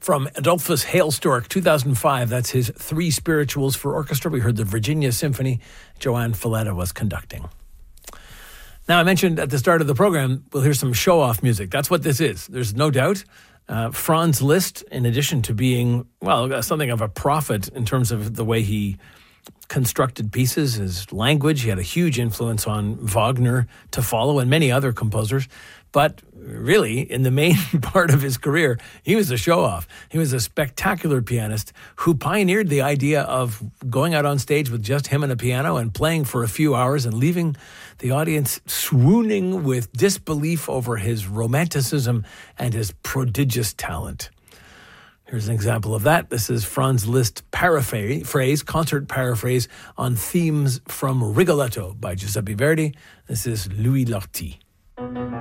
From Adolphus Hailstork, 2005. That's his Three Spirituals for Orchestra. We heard the Virginia Symphony. Joanne Falletta was conducting. Now, I mentioned at the start of the program, we'll hear some show-off music. That's what this is. There's no doubt. Franz Liszt, in addition to being, something of a prophet in terms of the way he constructed pieces, his language, he had a huge influence on Wagner to follow and many other composers. But really, in the main part of his career, he was a show-off. He was a spectacular pianist who pioneered the idea of going out on stage with just him and a piano and playing for a few hours and leaving the audience swooning with disbelief over his romanticism and his prodigious talent. Here's an example of that. This is Franz Liszt concert paraphrase on themes from Rigoletto by Giuseppe Verdi. This is Louis Lortie.